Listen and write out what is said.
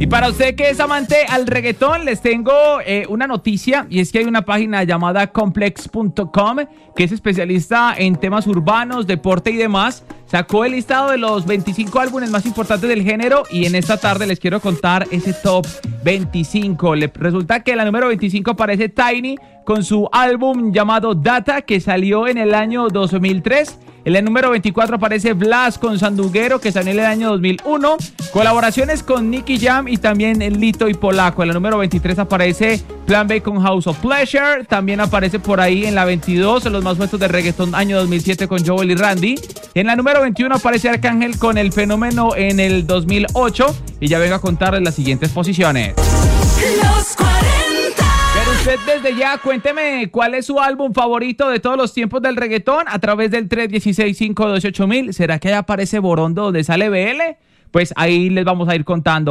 Y para usted que es amante al reggaetón, les tengo una noticia, y es que hay una página llamada complex.com que es especialista en temas urbanos, deporte y demás. Sacó el listado de los 25 álbumes más importantes del género y en esta tarde les quiero contar ese top 25. Resulta que en la número 25 aparece Tiny con su álbum llamado Data, que salió en el año 2003. En el número 24 aparece Blas con Sandunguero, que salió en el año 2001. Colaboraciones con Nicky Jam y también Lito y Polaco. En la número 23 aparece Plan B con House of Pleasure. También aparece por ahí en la 22, en los más puestos de reggaetón, año 2007 con Joel y Randy. En la número 21 aparece Arcángel con El Fenómeno en el 2008. Y ya vengo a contarles las siguientes posiciones. Los 40. Pero usted desde ya cuénteme cuál es su álbum favorito de todos los tiempos del reggaetón a través del 316-528-1000. ¿Será que ahí aparece Borondo donde sale BL? Pues ahí les vamos a ir contando.